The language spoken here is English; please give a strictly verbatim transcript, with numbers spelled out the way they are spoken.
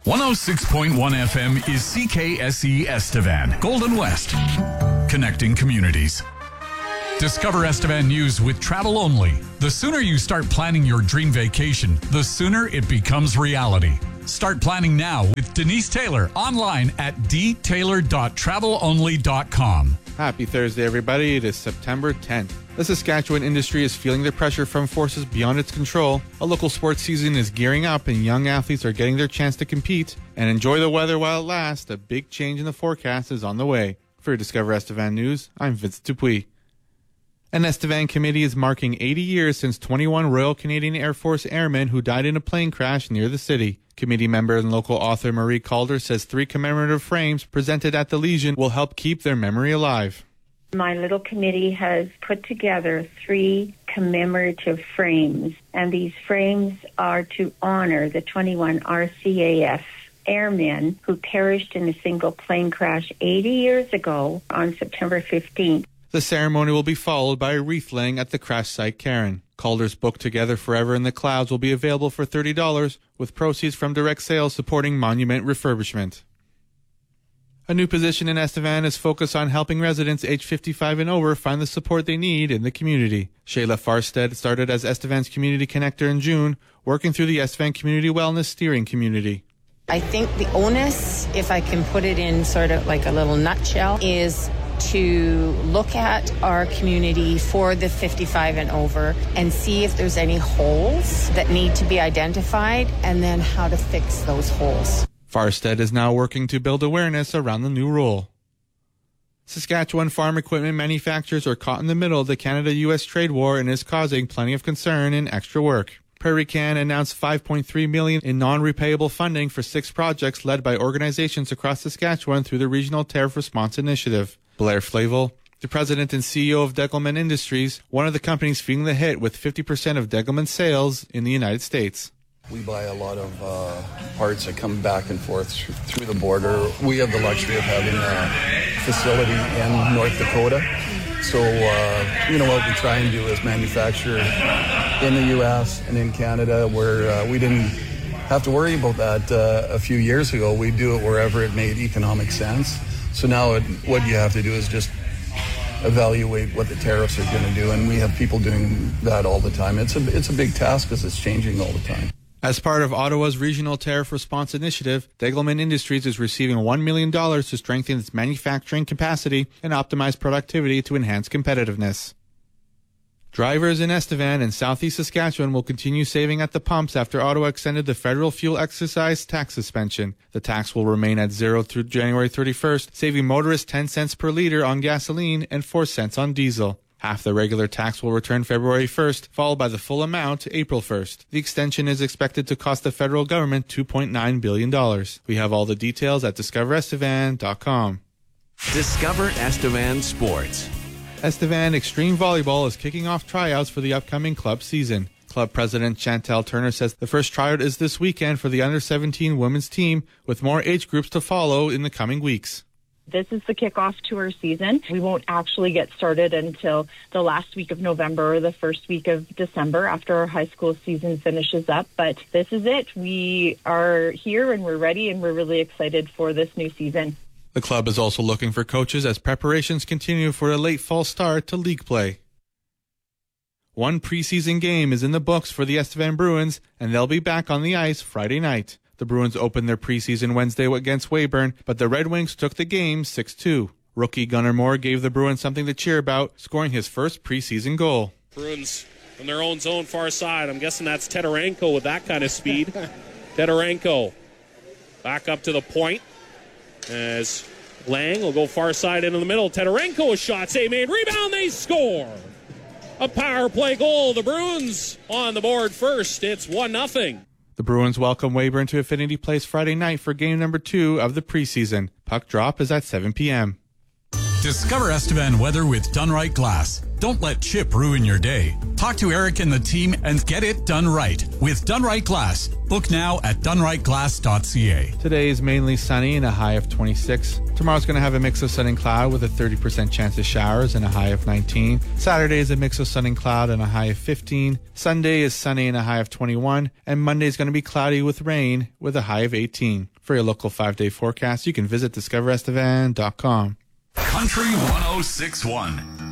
one oh six point one F M is C K S E Estevan, Golden West, connecting communities. Discover Estevan News with Travel Only. The sooner you start planning your dream vacation, the sooner it becomes reality. Start planning now with Denise Taylor online at d taylor dot travel only dot com. Happy Thursday, everybody. It is September tenth. The Saskatchewan industry is feeling the pressure from forces beyond its control. A local sports season is gearing up and young athletes are getting their chance to compete and enjoy the weather while it lasts. A big change in the forecast is on the way. For Discover Estevan News, I'm Vincent Dupuis. An Estevan committee is marking eighty years since twenty-one Royal Canadian Air Force airmen who died in a plane crash near the city. Committee member and local author Marie Calder says three commemorative frames presented at the Legion will help keep their memory alive. My little committee has put together three commemorative frames, and these frames are to honor the twenty-one R C A F airmen who perished in a single plane crash eighty years ago on September fifteenth. The ceremony will be followed by a wreath laying at the crash site cairn. Calder's book Together Forever in the Clouds will be available for thirty dollars, with proceeds from direct sales supporting monument refurbishment. A new position in Estevan is focused on helping residents age fifty-five and over find the support they need in the community. Shayla Farstead started as Estevan's community connector in June, working through the Estevan Community Wellness Steering Community. I think the onus, if I can put it in sort of like a little nutshell, is to look at our community for the fifty-five and over and see if there's any holes that need to be identified and then how to fix those holes. Farstead is now working to build awareness around the new rule. Saskatchewan farm equipment manufacturers are caught in the middle of the Canada-U S trade war and is causing plenty of concern and extra work. Prairie Can announced five point three million dollars in non-repayable funding for six projects led by organizations across Saskatchewan through the Regional Tariff Response Initiative. Blair Flavel, the president and C E O of Degelman Industries, one of the companies feeling the hit with fifty percent of Degelman's sales in the United States. We buy a lot of uh, parts that come back and forth through the border. We have the luxury of having a facility in North Dakota. So, uh, you know, what we try and do is manufacture in the U S and in Canada, where uh, we didn't have to worry about that uh, a few years ago. We do it wherever it made economic sense. So now it, what you have to do is just evaluate what the tariffs are going to do, and we have people doing that all the time. It's a, it's a big task because it's changing all the time. As part of Ottawa's Regional Tariff Response Initiative, Degelman Industries is receiving one million dollars to strengthen its manufacturing capacity and optimize productivity to enhance competitiveness. Drivers in Estevan and southeast Saskatchewan will continue saving at the pumps after Ottawa extended the federal fuel excise tax suspension. The tax will remain at zero through January thirty-first, saving motorists ten cents per litre on gasoline and four cents on diesel. Half the regular tax will return February first, followed by the full amount April first. The extension is expected to cost the federal government two point nine billion dollars. We have all the details at discover estevan dot com. Discover Estevan Sports. Estevan Extreme Volleyball is kicking off tryouts for the upcoming club season. Club president Chantel Turner says the first tryout is this weekend for the under seventeen women's team, with more age groups to follow in the coming weeks. This is the kickoff to our season. We won't actually get started until the last week of November or the first week of December after our high school season finishes up. But this is it. We are here and we're ready, and we're really excited for this new season. The club is also looking for coaches as preparations continue for a late fall start to league play. One preseason game is in the books for the Estevan Bruins, and they'll be back on the ice Friday night. The Bruins opened their preseason Wednesday against Weyburn, but the Red Wings took the game six two. Rookie Gunnar Moore gave the Bruins something to cheer about, scoring his first preseason goal. Bruins from their own zone far side. I'm guessing that's Teterenko with that kind of speed. Teterenko back up to the point as Lang will go far side into the middle. Teterenko a shot, save made, rebound, they score. A power play goal. The Bruins on the board first. It's one nothing. The Bruins welcome Weyburn to Affinity Place Friday night for game number two of the preseason. Puck drop is at seven p.m. Discover Estevan weather with Dunright Glass. Don't let chip ruin your day. Talk to Eric and the team and get it done right with Dunright Glass. Book now at dunright glass dot c a. Today is mainly sunny and a high of twenty-six. Tomorrow's going to have a mix of sun and cloud with a thirty percent chance of showers and a high of nineteen. Saturday is a mix of sun and cloud and a high of fifteen. Sunday is sunny and a high of twenty-one. And Monday is going to be cloudy with rain with a high of eighteen. For your local five-day forecast, you can visit discover estevan dot com. Country one oh six point one.